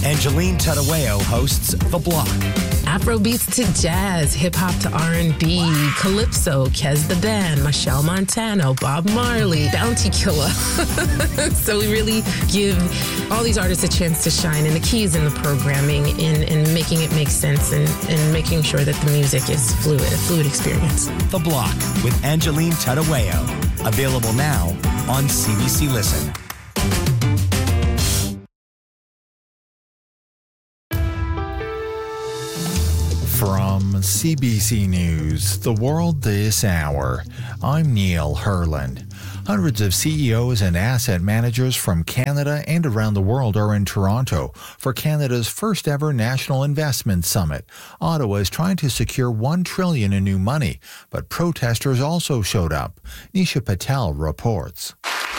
Angeline Tadaweo hosts The Block. Afrobeats to jazz, hip-hop to R&B, Calypso, Kez the Dan, Michelle Montano, Bob Marley, Bounty Killer. So we really give all these artists a chance to shine, and the key is in the programming, in making it make sense, and making sure that the music is a fluid experience. The Block with Angeline Tadaweo. Available now on CBC Listen. From CBC News, The World This Hour, I'm Neil Herland. Hundreds of CEOs and asset managers from Canada and around the world are in Toronto for Canada's first ever National Investment Summit. Ottawa is trying to secure $1 trillion in new money, but protesters also showed up. Nisha Patel reports.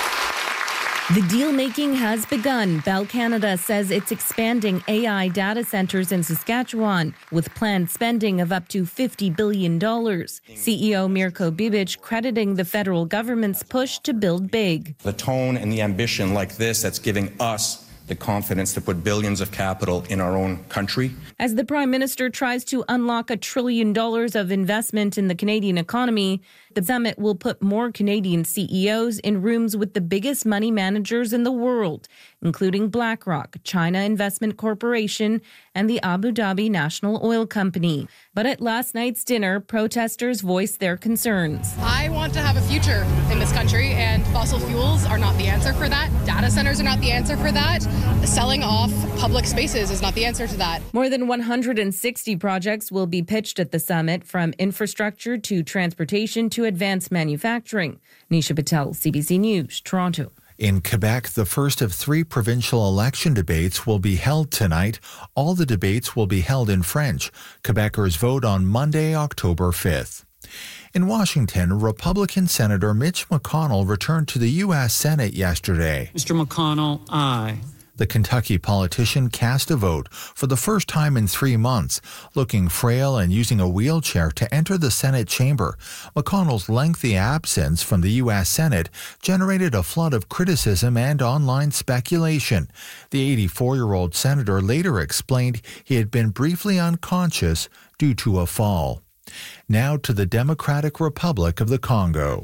The deal-making has begun. Bell Canada says it's expanding AI data centers in Saskatchewan with planned spending of up to $50 billion. CEO Mirko Bibic crediting the federal government's push to build big. The tone and the ambition like this that's giving us the confidence to put billions of capital in our own country. As the Prime Minister tries to unlock $1 trillion of investment in the Canadian economy, the summit will put more Canadian CEOs in rooms with the biggest money managers in the world, including BlackRock, China Investment Corporation, and the Abu Dhabi National Oil Company. But at last night's dinner, protesters voiced their concerns. I want to have a future in this country, and fossil fuels are not the answer for that. Data centers are not the answer for that. Selling off public spaces is not the answer to that. More than 160 projects will be pitched at the summit, from infrastructure to transportation to advanced manufacturing. Nisha Patel, CBC News, Toronto. In Quebec, the first of 3 provincial election debates will be held tonight. All the debates will be held in French. Quebecers vote on Monday, October 5th. In Washington, Republican Senator Mitch McConnell returned to the U.S. Senate yesterday. Mr. McConnell, aye. The Kentucky politician cast a vote for the first time in 3 months, looking frail and using a wheelchair to enter the Senate chamber. McConnell's lengthy absence from the U.S. Senate generated a flood of criticism and online speculation. The 84-year-old senator later explained he had been briefly unconscious due to a fall. Now to the Democratic Republic of the Congo.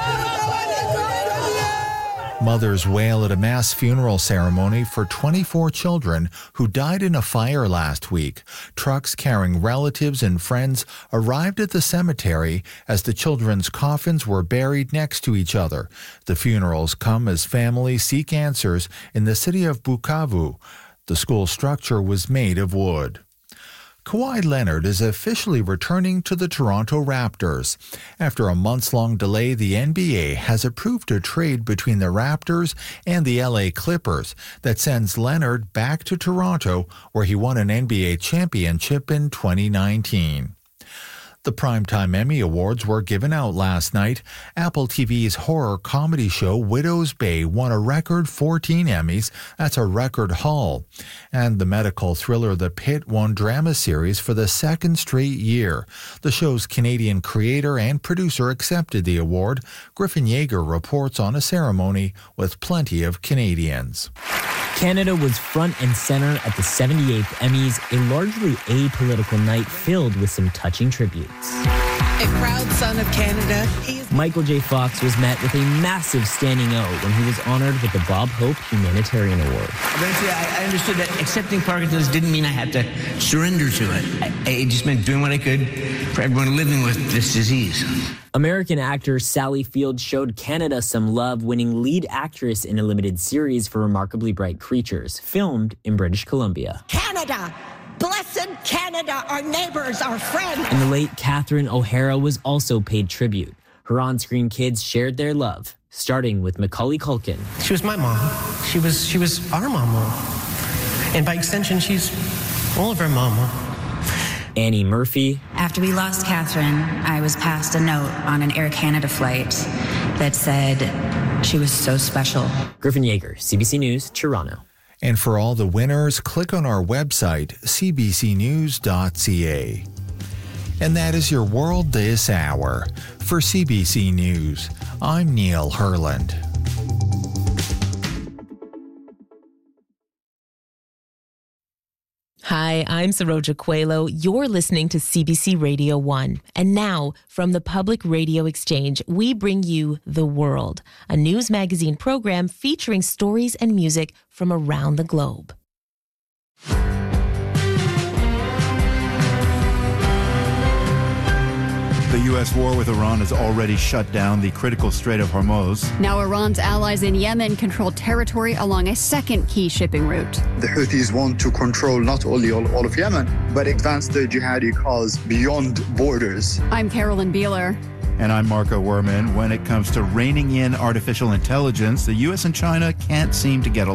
Mothers wail at a mass funeral ceremony for 24 children who died in a fire last week. Trucks carrying relatives and friends arrived at the cemetery as the children's coffins were buried next to each other. The funerals come as families seek answers in the city of Bukavu. The school structure was made of wood. Kawhi Leonard is officially returning to the Toronto Raptors. After a months-long delay, the NBA has approved a trade between the Raptors and the LA Clippers that sends Leonard back to Toronto, where he won an NBA championship in 2019. The Primetime Emmy Awards were given out last night. Apple TV's horror comedy show Widow's Bay won a record 14 Emmys. That's a record haul. And the medical thriller The Pit won drama series for the second straight year. The show's Canadian creator and producer accepted the award. Griffin Yeager reports on a ceremony with plenty of Canadians. Canada was front and center at the 78th Emmys, a largely apolitical night filled with some touching tributes. A proud son of Canada. Michael J. Fox was met with a massive standing O when he was honored with the Bob Hope Humanitarian Award. Eventually, I understood that accepting Parkinson's didn't mean I had to surrender to it. It just meant doing what I could for everyone living with this disease. American actor Sally Field showed Canada some love, winning lead actress in a limited series for Remarkably Bright Creatures, filmed in British Columbia. Canada! Blessed Canada, our neighbors, our friends. And the late Catherine O'Hara was also paid tribute. Her on-screen kids shared their love, starting with Macaulay Culkin. She was my mom. She was our mama. And by extension, she's all of our mama. Annie Murphy. After we lost Catherine, I was passed a note on an Air Canada flight that said she was so special. Griffin Yeager, CBC News, Toronto. And for all the winners, click on our website, cbcnews.ca. And that is your World This Hour. For CBC News, I'm Neil Herland. Hi, I'm Saroja Coelho. You're listening to CBC Radio 1. And now, from the Public Radio Exchange, we bring you The World, a news magazine program featuring stories and music from around the globe. The U.S. war with Iran has already shut down the critical Strait of Hormuz. Now Iran's allies in Yemen control territory along a second key shipping route. The Houthis want to control not only all of Yemen, but advance the jihadi cause beyond borders. I'm Carolyn Beeler. And I'm Marco Werman. When it comes to reining in artificial intelligence, the U.S. and China can't seem to get along.